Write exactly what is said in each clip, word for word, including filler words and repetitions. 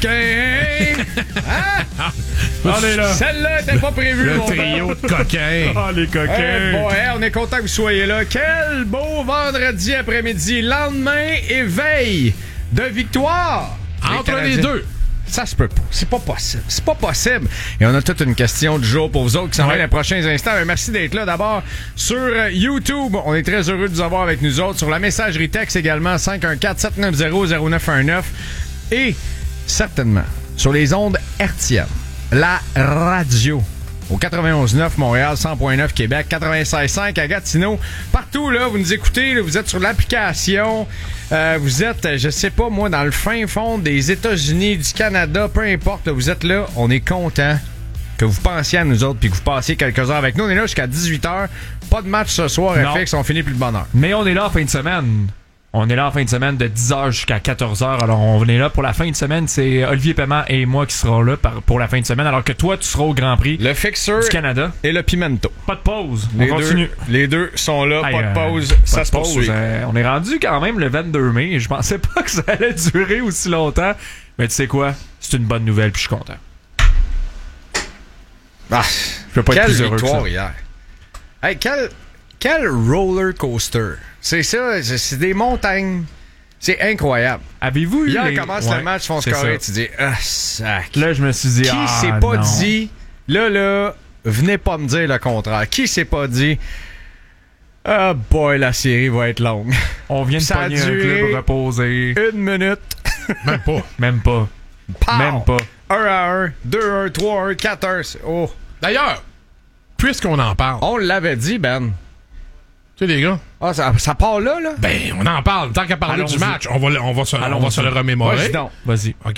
coquins! Hein? On est là. Celle-là n'était pas prévue. Le trio de coquins. Oh, les coquins. Hey, bon, hey, on est content que vous soyez là. Quel beau vendredi après-midi. Lendemain et veille de victoire. Entre les, les deux. Ça se peut pas. C'est pas possible. C'est pas possible. Et on a toute une question du jour pour vous autres qui s'en ouais. va dans les prochains instants. Mais merci d'être là. D'abord, sur YouTube, on est très heureux de vous avoir avec nous autres. Sur la messagerie texte également, cinq un quatre sept neuf zéro zéro neuf un neuf. Et certainement, sur les ondes hertziennes, la radio. Au quatre-vingt-onze neuf Montréal, cent point neuf Québec, quatre-vingt-seize cinq à Gatineau. Partout, là, vous nous écoutez, là, vous êtes sur l'application. Euh, vous êtes, je sais pas moi, dans le fin fond des États-Unis, du Canada, peu importe, là, vous êtes là. On est content que vous pensiez à nous autres puis que vous passiez quelques heures avec nous. On est là jusqu'à dix-huit heures. Pas de match ce soir, F X, on finit plus de bonne heure. Mais on est là en fin de semaine. On est là en fin de semaine de dix heures jusqu'à quatorze heures. Alors, on est là pour la fin de semaine. C'est Olivier Paiement et moi qui serons là pour la fin de semaine. Alors que toi, tu seras au Grand Prix le Fixer du Canada. Et le Pimento. Pas de pause. Les on deux, continue. Les deux sont là. Aïe, pas de pause. Euh, ça pas se de pause. poursuit. Euh, on est rendu quand même le vingt-deux mai. Je pensais pas que ça allait durer aussi longtemps. Mais tu sais quoi? C'est une bonne nouvelle puis je suis content. Ah, je peux pas quelle être plus heureux victoire que ça. hier. Hey, quel, quel roller coaster. C'est ça. C'est des montagnes. C'est incroyable. Avez-vous eu Hier, les... commence ouais, le match, font scorer, tu dis, ah, sac. Là, je me suis dit, Qui ah, s'est pas non. dit, là, là, venez pas me dire le contraire. Qui s'est pas dit, ah, boy, la série va être longue. On vient de ça pogner a un club reposé. Une minute. Même pas. Même pas. Pow! Même pas. Un à un, deux à un, trois à un, quatre à un. Oh. D'ailleurs, puisqu'on en parle. On l'avait dit, Ben. Tu sais, les gars. Ah, ça, ça part là, là? Ben, on en parle. Tant qu'à parler Allons-y. du match, on va, on va, se, on va se le remémorer. Vas-y donc. Vas-y. OK?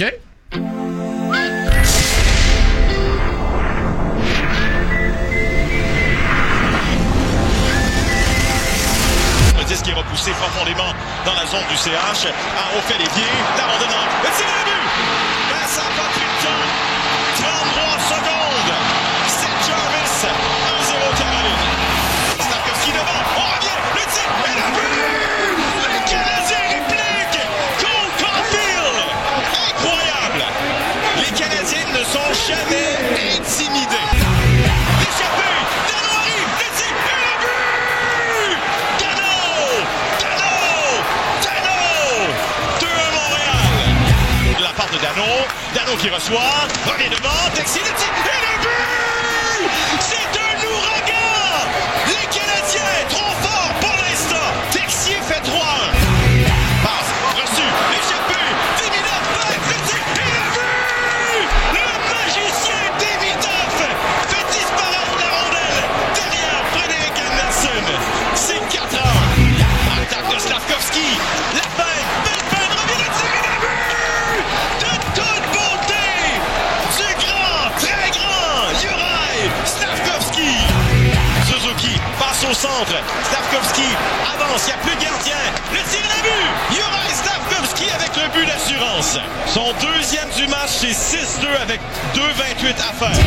Le disque est repoussé profondément dans la zone du C H. Arnaud fait les pieds. La rondonnante. Le tir de but! Ben, ça n'a pas pris de temps. trente-trois secondes. C'est Jarvis. un zéro Caroline. Slavkovski devant. On revient. Le tir et le but! Le Canadien réplique. Cole Caulfield. Incroyable. Les Canadiens ne sont jamais intimidés. L'échappé. Dano arrive. Le tir et le but! Dano! Dano! Dano! deux à Montréal. De la part de Dano. Dano qui reçoit. Revient devant. Texier le tir et le but! C'est un ouragan! Les Canadiens trop forts pour l'instant. Texier fait trois un. Passe. Reçu. Échappé. Davidoff fait le tir et le but! Le magicien Davidoff fait disparaître la rondelle derrière Frédéric Anderson. C'est quatre à un. Attaque de Slavkovski. La peine. Belle peine. Revient le tir et le but! De toute beauté! Du grand, très grand Juraj Slavkovski. Suzuki passe au centre. Slavkovski avance. Il n'y a plus de gardien. Le tir et le but! Juraj Slavkovski avec le but d'assurance. Son deuxième du match, c'est six deux avec deux vingt-huit à faire.